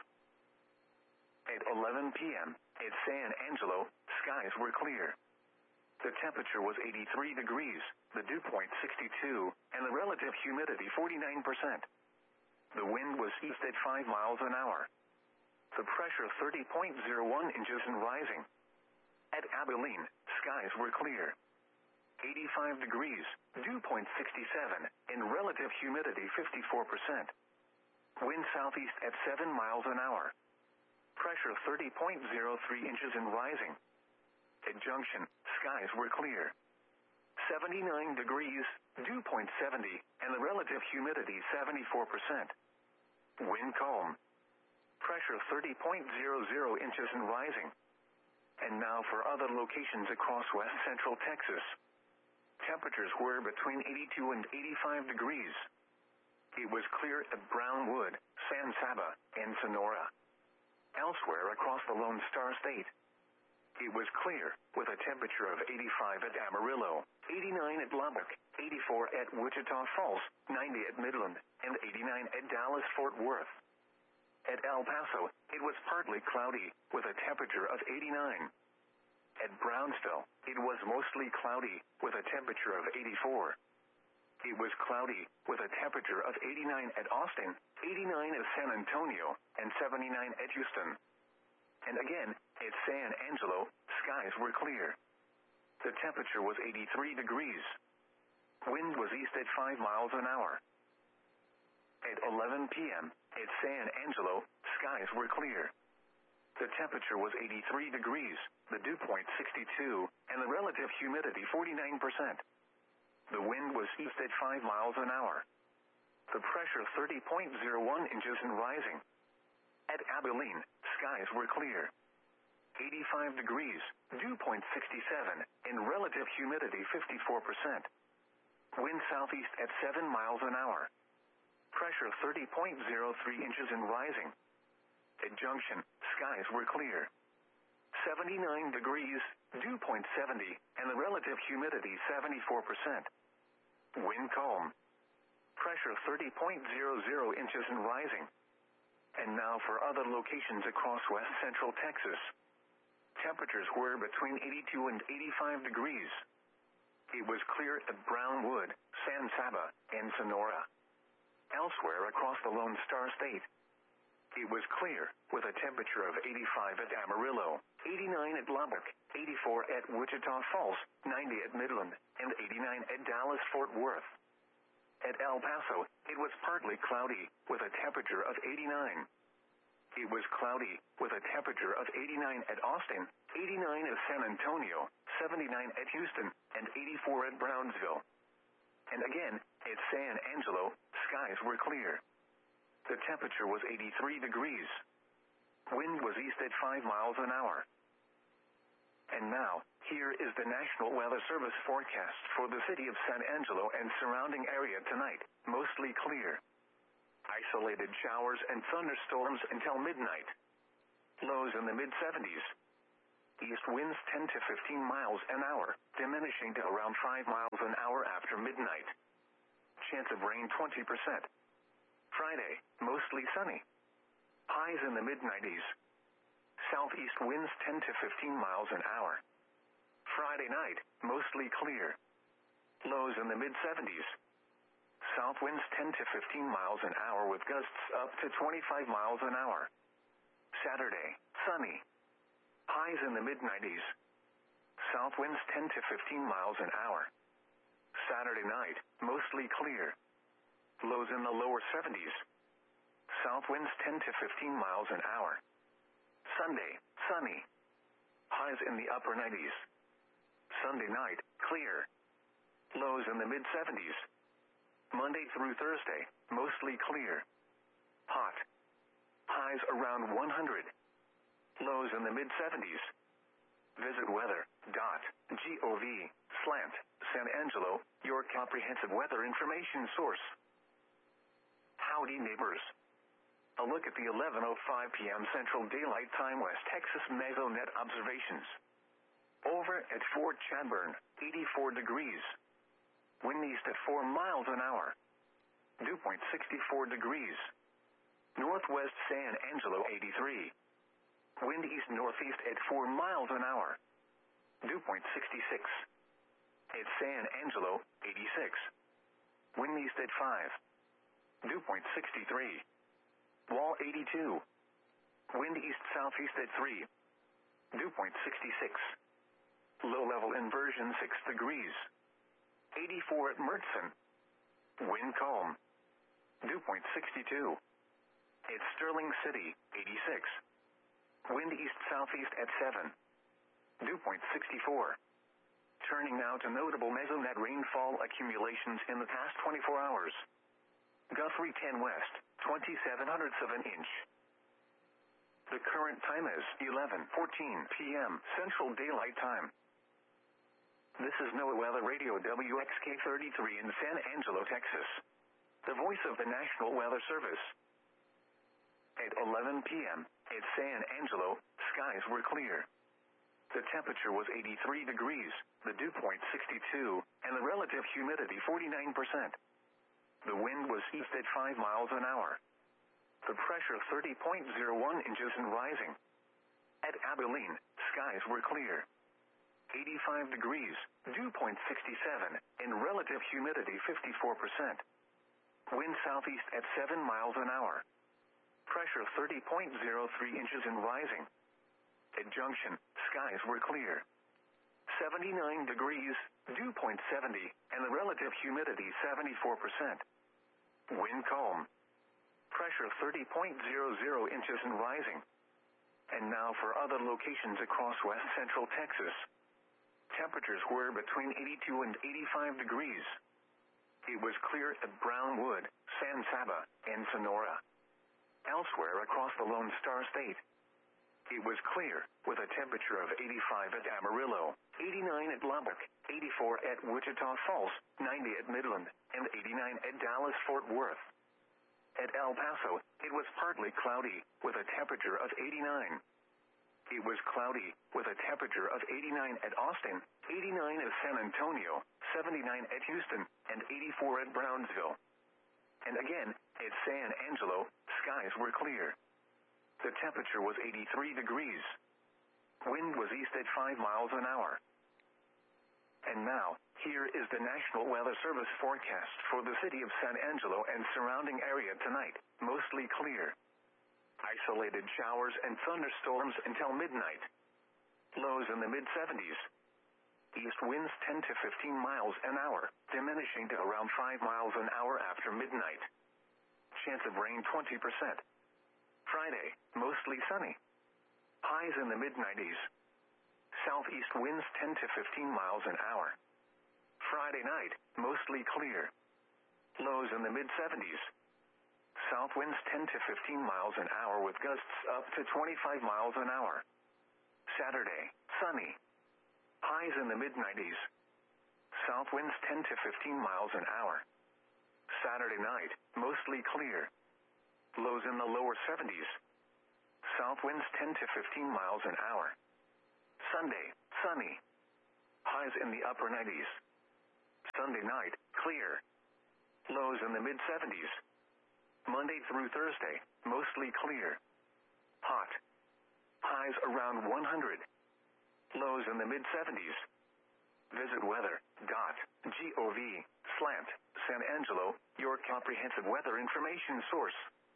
At eleven p.m. at San Angelo, skies were clear. The temperature was eighty-three degrees, the dew point sixty-two, and the relative humidity forty-nine percent. The wind was east at five miles an hour. The pressure thirty point zero one inches and rising. At Abilene, skies were clear. eighty-five degrees, dew point sixty-seven, and relative humidity fifty-four percent. Wind southeast at seven miles an hour. Pressure thirty point zero three inches and rising. At Junction, skies were clear. seventy-nine degrees, dew point seventy, and the relative humidity seventy-four percent. Wind calm. Pressure thirty point zero zero inches and rising. And now for other locations across west central Texas. Temperatures were between eighty-two and eighty-five degrees. It was clear at Brownwood, San Saba, and Sonora. Elsewhere across the Lone Star State, it was clear, with a temperature of eighty-five at Amarillo, eighty-nine at Lubbock, eighty-four at Wichita Falls, ninety at Midland, and eighty-nine at Dallas-Fort Worth. At El Paso, it was partly cloudy, with a temperature of eighty-nine. At Brownsville, it was mostly cloudy, with a temperature of eighty-four. It was cloudy, with a temperature of eighty-nine at Austin, eighty-nine at San Antonio, and seventy-nine at Houston. And again, at San Angelo, skies were clear. The temperature was eighty-three degrees. Wind was east at five miles an hour. At eleven p.m., at San Angelo, skies were clear. The temperature was eighty-three degrees, the dew point sixty-two, and the relative humidity forty-nine percent. The wind was east at five miles an hour. The pressure thirty point zero one inches and rising. At Abilene, skies were clear. eighty-five degrees, dew point sixty-seven, and relative humidity fifty-four percent. Wind southeast at seven miles an hour. Pressure thirty point zero three inches and rising. At Junction, skies were clear. seventy-nine degrees, dew point seventy, and the relative humidity seventy-four percent. Wind calm. Pressure thirty point zero zero inches and rising. And now for other locations across west central Texas. Temperatures were between eighty-two and eighty-five degrees. It was clear at Brownwood, San Saba, and Sonora. Elsewhere across the Lone Star State, it was clear, with a temperature of eighty-five at Amarillo, eighty-nine at Lubbock, eighty-four at Wichita Falls, ninety at Midland, and eighty-nine at Dallas-Fort Worth. At El Paso, it was partly cloudy, with a temperature of eighty-nine. It was cloudy, with a temperature of eighty-nine at Austin, eighty-nine at San Antonio, seventy-nine at Houston, and eighty-four at Brownsville. And again, at San Angelo, skies were clear. The temperature was eighty-three degrees. Wind was east at five miles an hour. And now, here is the National Weather Service forecast for the city of San Angelo and surrounding area tonight. Mostly clear. Isolated showers and thunderstorms until midnight. Lows in the mid seventies. East winds ten to fifteen miles an hour, diminishing to around five miles an hour after midnight. Chance of rain twenty percent. Friday, mostly sunny. Highs in the mid nineties. Southeast winds ten to fifteen miles an hour. Friday night, mostly clear. Lows in the mid seventies. South winds ten to fifteen miles an hour with gusts up to twenty-five miles an hour. Saturday, sunny. Highs in the mid nineties. South winds ten to fifteen miles an hour. Saturday night, mostly clear. Lows in the lower seventies. South winds ten to fifteen miles an hour. Sunday, sunny. Highs in the upper nineties. Sunday night, clear. Lows in the mid seventies. Monday through Thursday, mostly clear. Hot. Highs around one hundred. Lows in the mid seventies. Visit weather dot gov slant San Angelo, your comprehensive weather information source. Howdy neighbors. A look at the eleven oh five p.m. Central Daylight Time West Texas Mesonet observations. Over at Fort Chadbourne, eighty-four degrees. Wind east at four miles an hour. Dew point sixty-four degrees. Northwest San Angelo eighty-three. Wind east-northeast at four miles an hour. Dew point sixty-six. At San Angelo, eighty-six. Wind east at five. Dew point sixty-three. Wall eighty-two. Wind east-southeast at three. Dew point sixty-six. Low-level inversion six degrees. eighty-four at Mertzen. Wind calm. Dew point sixty-two. At Sterling City, eighty-six. Wind east-southeast at seven. Dew point sixty-four. Turning now to notable Mesonet rainfall accumulations in the past twenty-four hours. Guthrie ten west, twenty-seven hundredths of an inch. The current time is eleven fourteen p.m. Central Daylight Time. This is NOAA Weather Radio W X K thirty-three in San Angelo, Texas. The voice of the National Weather Service. At eleven p.m. at San Angelo, skies were clear. The temperature was eighty-three degrees, the dew point sixty-two, and the relative humidity forty-nine percent. The wind was east at five miles an hour. The pressure thirty point zero one inches and rising. At Abilene, skies were clear. eighty-five degrees, dew point sixty-seven, and relative humidity fifty-four percent. Wind southeast at seven miles an hour. Pressure thirty point zero three inches and rising. At Junction, skies were clear. seventy-nine degrees, dew point seventy, and the relative humidity seventy-four percent. Wind calm. Pressure thirty point zero zero inches and rising. And now for other locations across west central Texas. Temperatures were between eighty-two and eighty-five degrees. It was clear at Brownwood, San Saba, and Sonora. Elsewhere across the Lone Star State, it was clear, with a temperature of eighty-five at Amarillo, eighty-nine at Lubbock, eighty-four at Wichita Falls, ninety at Midland, and eighty-nine at Dallas-Fort Worth. At El Paso, it was partly cloudy, with a temperature of eighty-nine. It was cloudy, with a temperature of eighty-nine at Austin, eighty-nine at San Antonio, seventy-nine at Houston, and eighty-four at Brownsville. And again, at San Angelo, skies were clear. The temperature was eighty-three degrees. Wind was east at five miles an hour. And now, here is the National Weather Service forecast for the city of San Angelo and surrounding area tonight, mostly clear. Isolated showers and thunderstorms until midnight. Lows in the mid seventies. East winds ten to fifteen miles an hour, diminishing to around five miles an hour after midnight. Chance of rain twenty percent. Friday, mostly sunny. Highs in the mid nineties. Southeast winds ten to fifteen miles an hour. Friday night, mostly clear. Lows in the mid seventies. South winds ten to fifteen miles an hour with gusts up to twenty-five miles an hour. Saturday, sunny. Highs in the mid nineties. South winds ten to fifteen miles an hour. Saturday night, mostly clear. Lows in the lower seventies. South winds ten to fifteen miles an hour. Sunday, sunny. Highs in the upper nineties. Sunday night, clear. Lows in the mid seventies. Monday through Thursday, mostly clear. Hot. Highs around one hundred. Lows in the mid seventies. Visit weather.gov slant San Angelo, your comprehensive weather information source.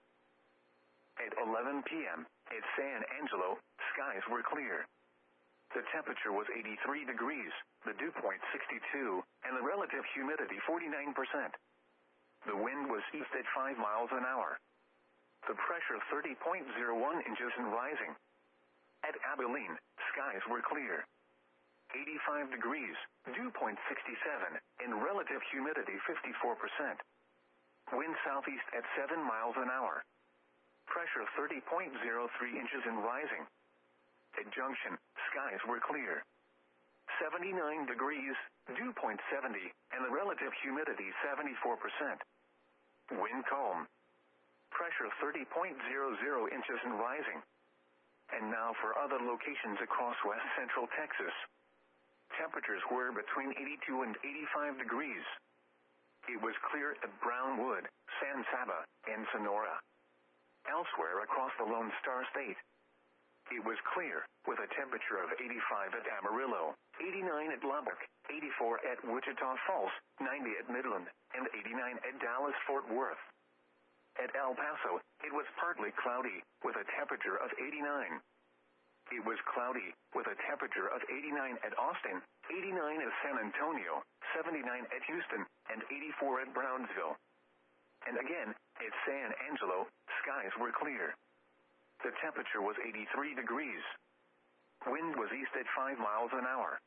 At eleven p.m. at San Angelo, skies were clear. The temperature was eighty-three degrees, the dew point sixty-two, and the relative humidity forty-nine percent. The wind was east at five miles an hour. The pressure thirty point zero one inches and rising. At Abilene, skies were clear. eighty-five degrees, dew point sixty-seven, and relative humidity fifty-four percent. Wind southeast at seven miles an hour. Pressure thirty point zero three inches and rising. At Junction, skies were clear. seventy-nine degrees, dew point seventy, and the relative humidity seventy-four percent. Wind calm. Pressure thirty point zero zero inches and rising. And now for other locations across west central Texas. Temperatures were between eighty-two and eighty-five degrees. It was clear at Brownwood, San Saba, and Sonora. Elsewhere across the Lone Star State, it was clear, with a temperature of eighty-five at Amarillo, eighty-nine at Lubbock, eighty-four at Wichita Falls, ninety at Midland, and eighty-nine at Dallas-Fort Worth. At El Paso, it was partly cloudy, with a temperature of eighty-nine. It was cloudy, with a temperature of eighty-nine at Austin, eighty-nine at San Antonio, seventy-nine at Houston, and eighty-four at Brownsville. And again, at San Angelo, skies were clear. The temperature was eighty-three degrees. Wind was east at five miles an hour.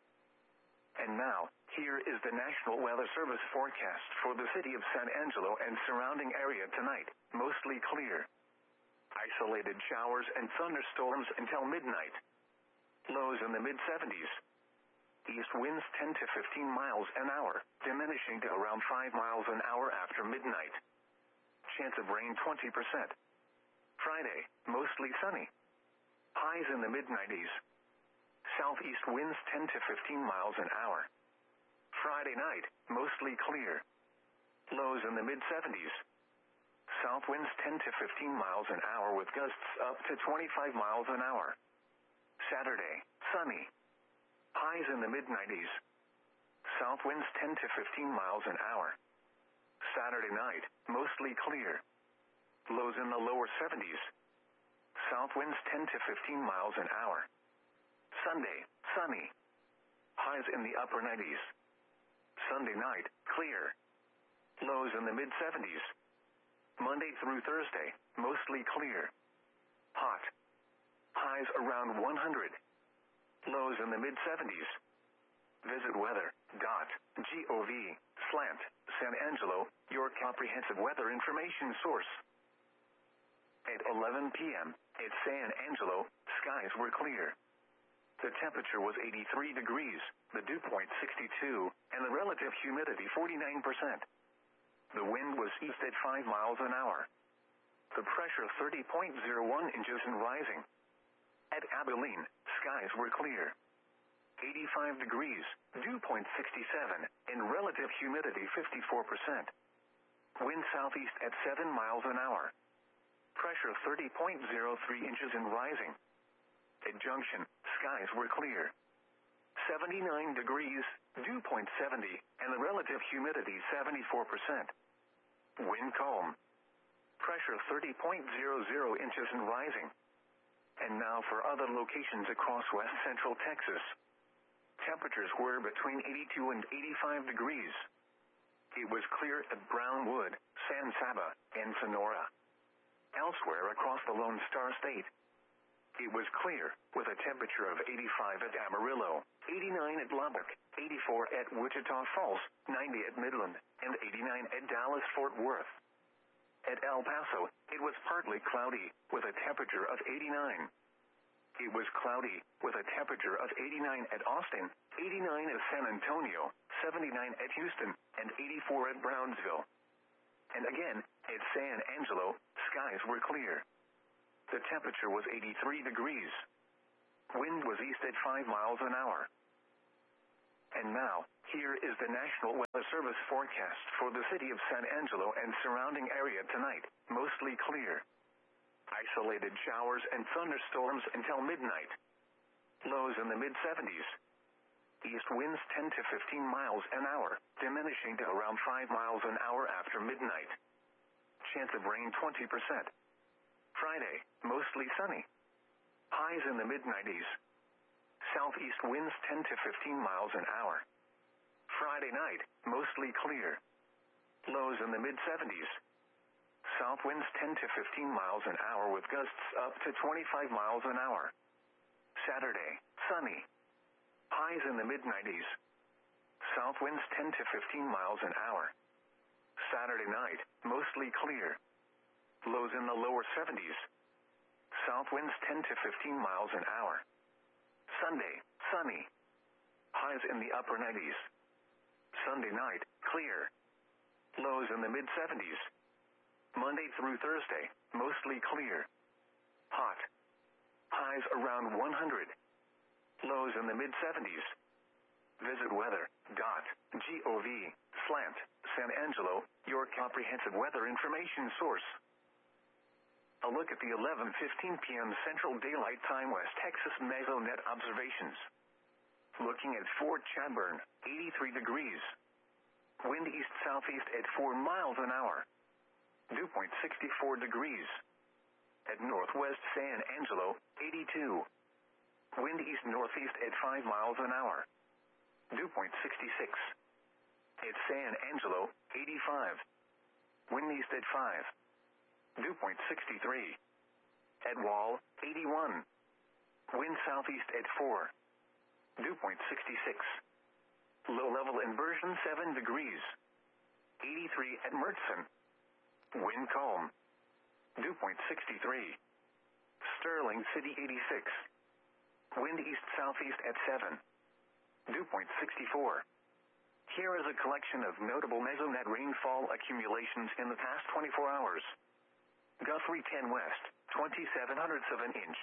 And now, here is the National Weather Service forecast for the city of San Angelo and surrounding area tonight, mostly clear. Isolated showers and thunderstorms until midnight. Lows in the mid seventies. East winds ten to fifteen miles an hour, diminishing to around five miles an hour after midnight. Chance of rain twenty percent. Friday, mostly sunny. Highs in the mid nineties. Southeast winds ten to fifteen miles an hour. Friday night, mostly clear. Lows in the mid seventies. South winds ten to fifteen miles an hour with gusts up to twenty-five miles an hour. Saturday, sunny. Highs in the mid nineties. South winds ten to fifteen miles an hour. Saturday night, mostly clear. Lows in the lower seventies. South winds ten to fifteen miles an hour. Sunday, sunny. Highs in the upper nineties. Sunday night, clear. Lows in the mid seventies. Monday through Thursday, mostly clear. Hot. Highs around one hundred. Lows in the mid seventies. Visit weather.gov slant San Angelo, your comprehensive weather information source. At eleven p.m. at San Angelo, skies were clear. The temperature was eighty-three degrees, the dew point sixty-two, and the relative humidity forty-nine percent. The wind was east at five miles an hour. The pressure thirty point zero one inches and rising. At Abilene, skies were clear. eighty-five degrees, dew point sixty-seven, and relative humidity fifty-four percent. Wind southeast at seven miles an hour. Pressure thirty point zero three inches and rising. At Junction, skies were clear. seventy-nine degrees, dew point seventy, and the relative humidity seventy-four percent. Wind calm. Pressure thirty point zero zero inches and rising. And now for other locations across west central Texas. Temperatures were between eighty-two and eighty-five degrees. It was clear at Brownwood, San Saba, and Sonora. Elsewhere across the Lone Star State, it was clear, with a temperature of eighty-five at Amarillo, eighty-nine at Lubbock, eighty-four at Wichita Falls, ninety at Midland, and eighty-nine at Dallas-Fort Worth. At El Paso, it was partly cloudy, with a temperature of eighty-nine. It was cloudy, with a temperature of eighty-nine at Austin, eighty-nine at San Antonio, seventy-nine at Houston, and eighty-four at Brownsville. And again, at San Angelo, skies were clear. The temperature was eighty-three degrees. Wind was east at five miles an hour. And now, here is the National Weather Service forecast for the city of San Angelo and surrounding area tonight. Mostly clear. Isolated showers and thunderstorms until midnight. Lows in the mid seventies. East winds ten to fifteen miles an hour, diminishing to around five miles an hour after midnight. Chance of rain twenty percent. Friday, mostly sunny. Highs in the mid nineties. Southeast winds ten to fifteen miles an hour. Friday night, mostly clear. Lows in the mid seventies. South winds ten to fifteen miles an hour with gusts up to twenty-five miles an hour. Saturday, sunny. Highs in the mid nineties. South winds ten to fifteen miles an hour. Saturday night, mostly clear. Lows in the lower seventies. South winds ten to fifteen miles an hour. Sunday, sunny. Highs in the upper nineties. Sunday night, clear. Lows in the mid seventies. Monday through Thursday, mostly clear. Hot. Highs around one hundred. Lows in the mid seventies. Visit weather dot gov slant San Angelo, your comprehensive weather information source. A look at the eleven fifteen p.m. Central Daylight Time West Texas Mesonet observations. Looking at Fort Chadbourne, eighty-three degrees. Wind east-southeast at four miles an hour. Dew point sixty-four degrees. At Northwest San Angelo, eighty-two. Wind east-northeast at five miles an hour. Dew point sixty-six. At San Angelo, eighty-five. Wind east at five. Dew point sixty-three. At Wall, eighty-one. Wind southeast at four. Dew point sixty-six. Low level inversion seven degrees. eighty-three at Mertzen. Wind calm. Dew point sixty-three. Sterling City eighty-six. Wind east-southeast at seven. Dew point sixty-four. Here is a collection of notable Mesonet rainfall accumulations in the past twenty-four hours. Guthrie ten West, twenty-seven hundredths of an inch.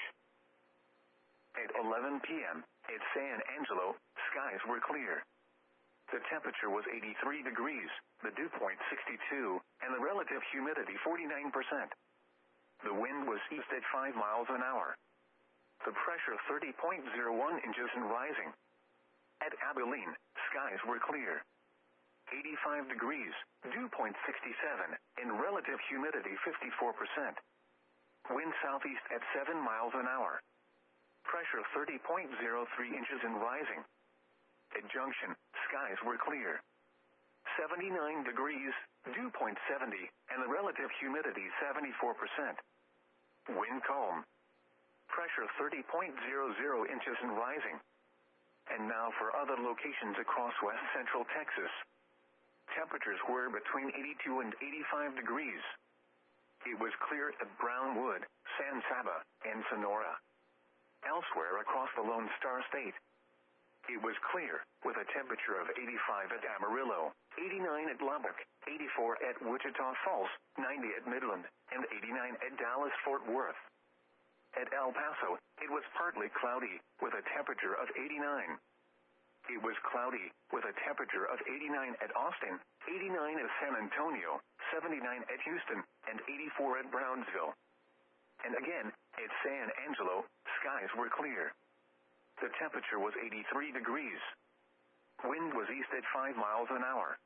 At eleven p.m., at San Angelo, skies were clear. The temperature was eighty-three degrees, the dew point sixty-two, and the relative humidity forty-nine percent. The wind was east at five miles an hour. The pressure thirty point zero one inches and rising. At Abilene, skies were clear. eighty-five degrees, dew point sixty-seven, and relative humidity fifty-four percent. Wind southeast at seven miles an hour. Pressure thirty point zero three inches and rising. At Junction, skies were clear. seventy-nine degrees, dew point seventy, and the relative humidity seventy-four percent. Wind calm. Pressure thirty point zero zero inches and rising. And now for other locations across west central Texas. Temperatures were between eighty-two and eighty-five degrees. It was clear at Brownwood, San Saba, and Sonora. Elsewhere across the Lone Star State, it was clear, with a temperature of eighty-five at Amarillo, eighty-nine at Lubbock, eighty-four at Wichita Falls, ninety at Midland, and eighty-nine at Dallas-Fort Worth. At El Paso, it was partly cloudy, with a temperature of eighty-nine. It was cloudy, with a temperature of eighty-nine at Austin, eighty-nine at San Antonio, seventy-nine at Houston, and eighty-four at Brownsville. And again, at San Angelo, skies were clear. The temperature was eighty-three degrees. Wind was east at five miles an hour.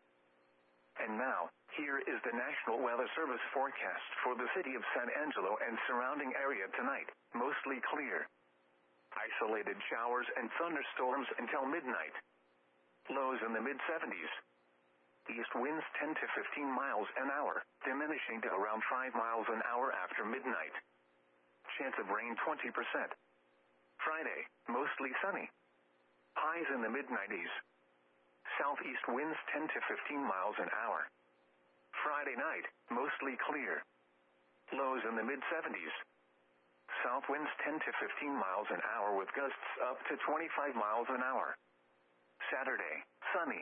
And now, here is the National Weather Service forecast for the city of San Angelo and surrounding area tonight. Mostly clear. Isolated showers and thunderstorms until midnight. Lows in the mid seventies. East winds ten to fifteen miles an hour, diminishing to around five miles an hour after midnight. Chance of rain twenty percent. Friday, mostly sunny. Highs in the mid nineties. Southeast winds ten to fifteen miles an hour. Friday night, mostly clear. Lows in the mid seventies. South winds ten to fifteen miles an hour with gusts up to twenty-five miles an hour. Saturday, sunny.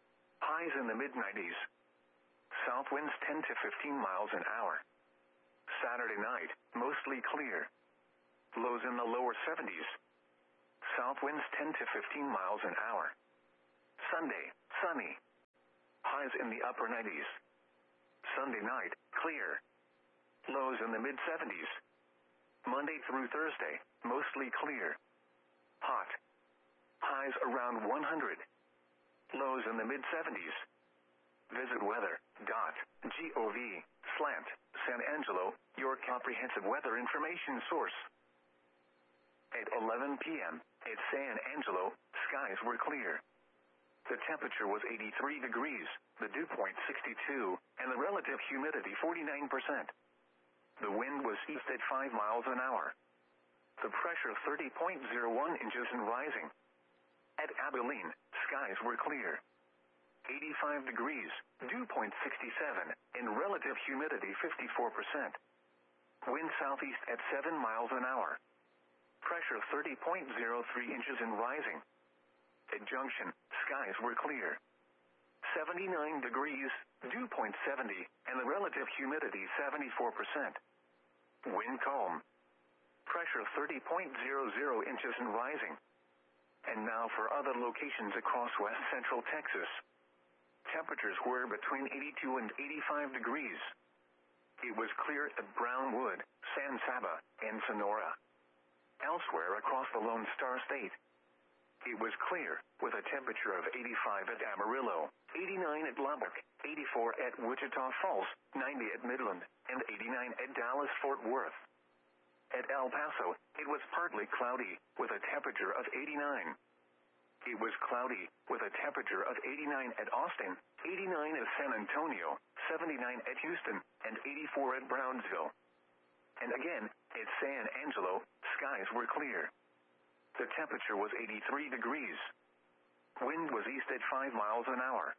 Highs in the mid nineties. South winds ten to fifteen miles an hour. Saturday night, mostly clear. Lows in the lower seventies. South winds ten to fifteen miles an hour. Sunday, sunny. Highs in the upper nineties. Sunday night, clear. Lows in the mid seventies. Monday through Thursday, mostly clear. Hot. Highs around one hundred. Lows in the mid seventies. Visit weather dot gov slant San Angelo, your comprehensive weather information source. At eleven p.m. at San Angelo, skies were clear. The temperature was eighty-three degrees, the dew point sixty-two, and the relative humidity forty-nine percent. The wind was east at five miles an hour. The pressure thirty point zero one inches and rising. At Abilene, skies were clear. eighty-five degrees, dew point sixty-seven, and relative humidity fifty-four percent. Wind southeast at seven miles an hour. Pressure thirty point zero three inches and rising. At Junction, skies were clear. seventy-nine degrees, dew point seventy, and the relative humidity seventy-four percent. Wind calm. Pressure thirty point zero zero inches and rising. And now for other locations across west central Texas. Temperatures were between eighty-two and eighty-five degrees. It was clear at Brownwood, San Saba, and Sonora. Elsewhere across the Lone Star State, it was clear, with a temperature of eighty-five at Amarillo, eighty-nine at Lubbock, eighty-four at Wichita Falls, ninety at Midland, and eighty-nine at Dallas-Fort Worth. At El Paso, it was partly cloudy, with a temperature of eighty-nine. It was cloudy, with a temperature of eighty-nine at Austin, eighty-nine at San Antonio, seventy-nine at Houston, and eighty-four at Brownsville. And again, at San Angelo, skies were clear. The temperature was eighty-three degrees. Wind was east at five miles an hour.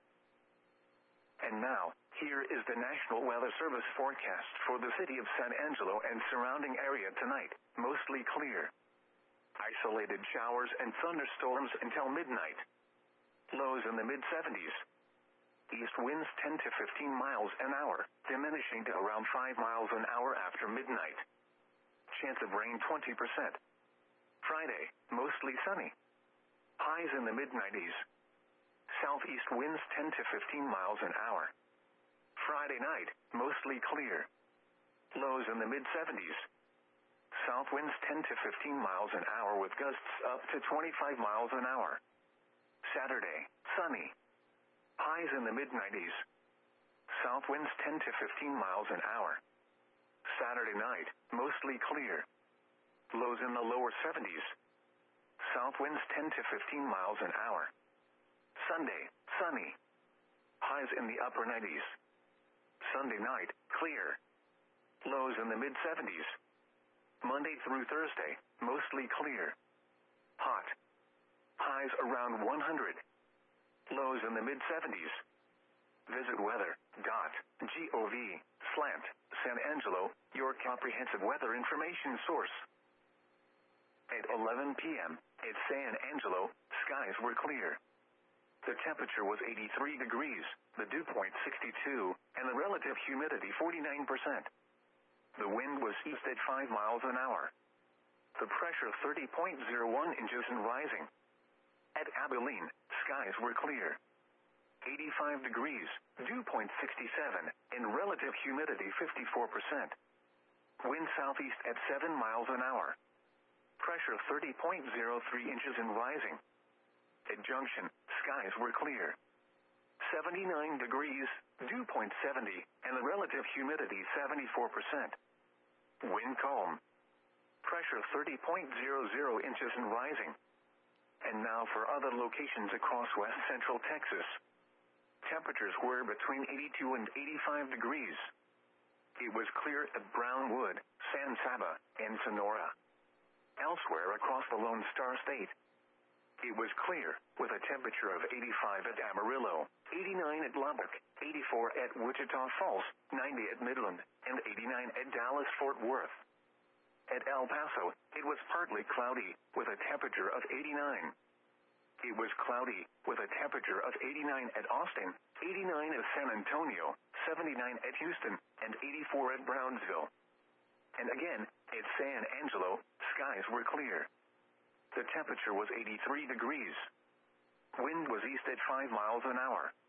And now, here is the National Weather Service forecast for the city of San Angelo and surrounding area tonight, mostly clear. Isolated showers and thunderstorms until midnight. Lows in the mid seventies. East winds ten to fifteen miles an hour, diminishing to around five miles an hour after midnight. Chance of rain twenty percent. Friday, mostly sunny. Highs in the mid nineties. Southeast winds ten to fifteen miles an hour. Friday night, mostly clear. Lows in the mid seventies. South winds ten to fifteen miles an hour with gusts up to twenty-five miles an hour. Saturday, sunny. Highs in the mid nineties. South winds ten to fifteen miles an hour. Saturday night, mostly clear. Lows in the lower seventies. South winds ten to fifteen miles an hour. Sunday, sunny. Highs in the upper nineties. Sunday night, clear. Lows in the mid seventies. Monday through Thursday, mostly clear. Hot. Highs around one hundred. Lows in the mid seventies. Visit weather dot gov slant San Angelo, your comprehensive weather information source. At eleven p.m. at San Angelo, skies were clear. The temperature was eighty-three degrees, the dew point sixty-two, and the relative humidity forty-nine percent. The wind was east at five miles an hour. The pressure thirty point zero one inches and rising. At Abilene, skies were clear. eighty-five degrees, dew point sixty-seven, and relative humidity fifty-four percent. Wind southeast at seven miles an hour. Pressure thirty point zero three inches and rising. At Junction, skies were clear. seventy-nine degrees, dew point seventy, and the relative humidity seventy-four percent. Wind calm. Pressure thirty point zero zero inches and rising. And now for other locations across west central Texas. Temperatures were between eighty-two and eighty-five degrees. It was clear at Brownwood, San Saba, and Sonora. Elsewhere across the Lone Star State, it was clear, with a temperature of eighty-five at Amarillo, eighty-nine at Lubbock, eighty-four at Wichita Falls, ninety at Midland, and eighty-nine at Dallas-Fort Worth. At El Paso, it was partly cloudy, with a temperature of eighty-nine. It was cloudy, with a temperature of eighty-nine at Austin, eighty-nine at San Antonio, seventy-nine at Houston, and eighty-four at Brownsville. And again, at San Angelo, skies were clear. The temperature was eighty-three degrees. Wind was east at five miles an hour.